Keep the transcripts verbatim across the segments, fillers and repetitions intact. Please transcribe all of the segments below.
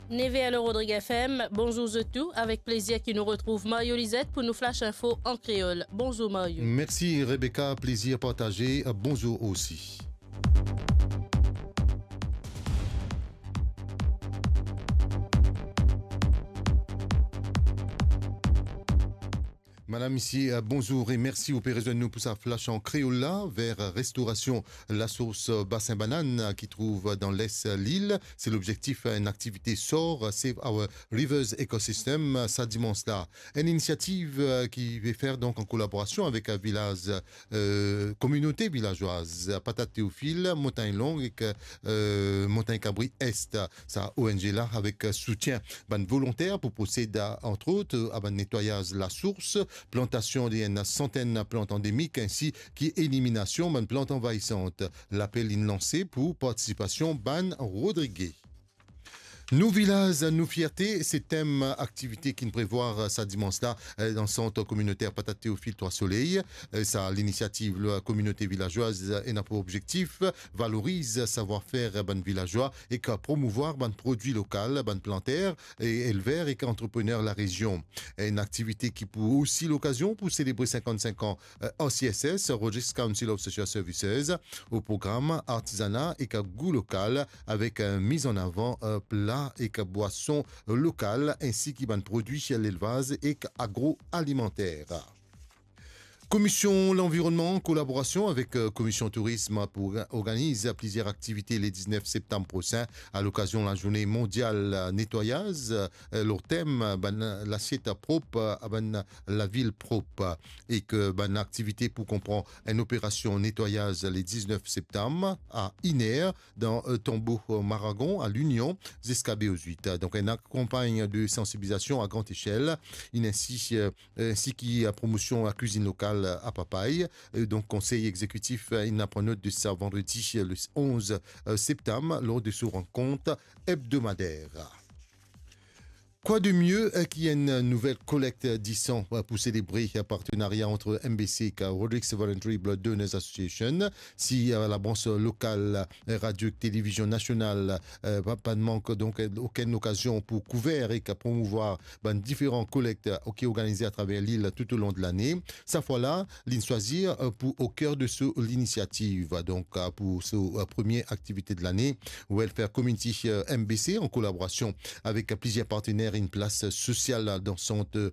Neve à le Rodrigue F M, bonjour à tous. Avec plaisir qui nous retrouve Mario Lisette pour nous flash info en créole. Bonjour Mario. Merci Rebecca, plaisir partagé. Bonjour aussi. Madame, ici, bonjour et merci au Pérez de nous pour sa flash en créole là, vers Restauration La Source Bassin Banane qui trouve dans l'Est Lille. C'est l'objectif, une activité sort, Save Our Rivers Ecosystem, ça dimanche là. Une initiative qui va faire donc en collaboration avec un village, euh, communauté villageoise, Patate Théophile, Montagne Longue et euh, Montagne Cabri Est. Ça O N G là avec soutien ben, volontaire pour procéder entre autres à ben, nettoyage la source, plantation d'une centaine de plantes endémiques ainsi qu'élimination de plantes envahissantes. L'appel est lancé pour participation Ban Rodriguez. Nous villages, nous fierté, c'est thème activité qui nous prévoit ça dimanche là dans le centre communautaire Patate Théophile Trois Soleils. Ça l'initiative la communauté villageoise et n'a pour objectif valorise savoir-faire ban villageois et qu'à promouvoir ban produits locaux, ban plantaires et éleveurs et qu'entrepreneurs la région. Une activité qui pour aussi l'occasion pour célébrer cinquante-cinq ans en C S S, Rogers Council of Social Services, au programme artisanat et qu'à goût local avec une mise en avant plat et que boissons locales ainsi que produits chez l'élevage et agroalimentaire. Commission l'environnement en collaboration avec euh, Commission tourisme pour organiser plusieurs activités le dix-neuf septembre prochain à l'occasion de la journée mondiale nettoyage. Euh, leur thème ben, l'assiette propre, ben, la ville propre et que ben, activité pour comprendre une opération nettoyage le dix-neuf septembre à Iner dans euh, Tombeau Maragon à l'Union jusqu'à B O huit. Donc une campagne de sensibilisation à grande échelle ainsi, euh, ainsi que promotion à cuisine locale à Papaye. Donc, conseil exécutif, il n'a pas note de ça vendredi le onze septembre lors de ce rencontre hebdomadaire. Quoi de mieux qu'il y ait une nouvelle collecte d'Issan pour célébrer un partenariat entre M B C et Rodrigues Voluntary Blood Donors Association. Si la branche locale, radio télévision nationale, euh, pas de manque donc aucune occasion pour couvrir et promouvoir ben, différents collectes qui organisées à travers l'île tout au long de l'année. Cette fois-là, l'île choisir pour au cœur de ce l'initiative. Donc pour cette première activité de l'année, Welfare Community M B C en collaboration avec plusieurs partenaires une place sociale dans son euh,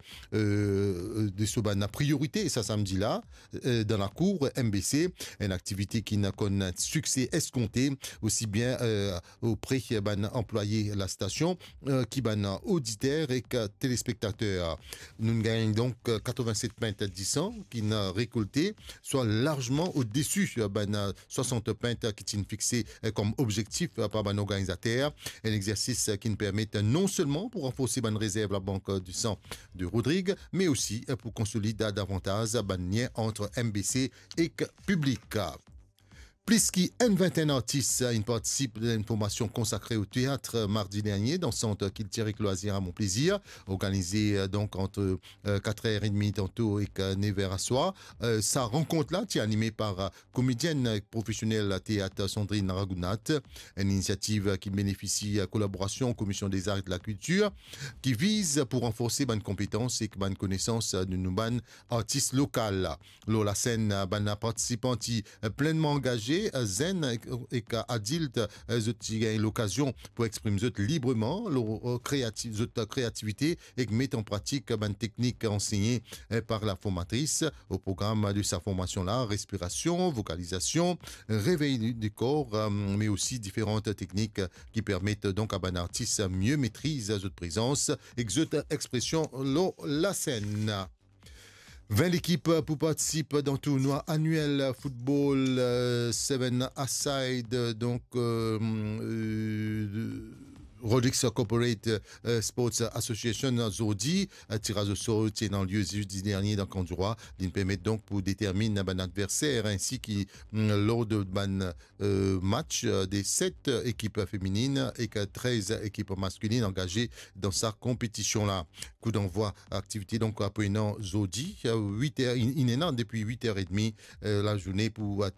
de ce ban priorité ça samedi là euh, dans la cour M B C, une activité qui n'a qu'un succès escompté aussi bien euh, auprès ban employés la station euh, qui ban auditeurs et que téléspectateurs. Nous gagnons donc quatre-vingt-sept pintes d'Issan qui n'a récolté soit largement au-dessus ban soixante pintes qui sont fixées comme objectif par ban organisateur, un exercice qui nous permet non seulement pour renforcer une réserve la banque du sang de Rodrigue, mais aussi pour consolider davantage un lien entre M B C et public. Plus qu'une vingtaine d'artistes ils participent à une formation consacrée au théâtre mardi dernier dans le centre Kiltieric Loisirs à Mon Plaisir, organisé donc entre quatre heures trente tantôt et neuf heures à soir. Euh, sa rencontre-là est animée par comédienne professionnelle théâtre Sandrine Ragounat, une initiative qui bénéficie à collaboration Commission des arts et de la culture, qui vise pour renforcer bonnes compétences et bonnes connaissances de nos bonnes artistes locales. La scène ban participants pleinement engagés zen et qu'adulte ont l'occasion pour exprimer librement leur créativité et mettre en pratique une technique enseignée par la formatrice au programme de sa formation là, respiration, vocalisation, réveil du corps, mais aussi différentes techniques qui permettent donc à un artiste mieux maîtriser votre présence et votre expression la scène. vingt équipes pour participer dans le tournoi annuel football euh, Seven Aside, donc euh, euh, Rodrigues Corporate uh, Sports Association Zodi, uh, tirage au sort dans le lieu jeudi dernier dans Kandjoura, il permet donc pour déterminer un adversaire ainsi que mm, lors de ban euh, match euh, des sept équipes féminines et que treize équipes masculines engagées dans sa compétition là. Coup d'envoi activité donc apprenant Zodi, huit heures, il est là depuis huit heures trente euh, la journée pour